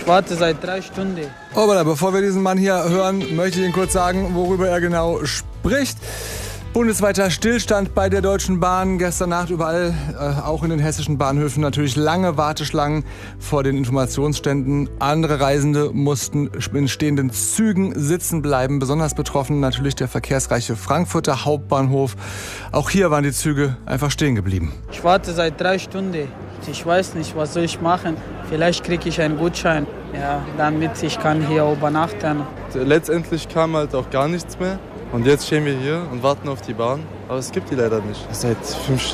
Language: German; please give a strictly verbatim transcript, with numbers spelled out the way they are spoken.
Ich warte seit drei Stunden. Aber bevor wir diesen Mann hier hören, möchte ich Ihnen kurz sagen, worüber er genau spricht. Bundesweiter Stillstand bei der Deutschen Bahn. Gestern Nacht überall, äh, auch in den hessischen Bahnhöfen, natürlich lange Warteschlangen vor den Informationsständen. Andere Reisende mussten in stehenden Zügen sitzen bleiben. Besonders betroffen natürlich der verkehrsreiche Frankfurter Hauptbahnhof. Auch hier waren die Züge einfach stehen geblieben. Ich warte seit drei Stunden. Ich weiß nicht, was soll ich machen. Vielleicht kriege ich einen Gutschein, ja, damit ich kann hier übernachten. Letztendlich kam halt auch gar nichts mehr. Und jetzt stehen wir hier und warten auf die Bahn, aber es gibt die leider nicht. Seit fünf,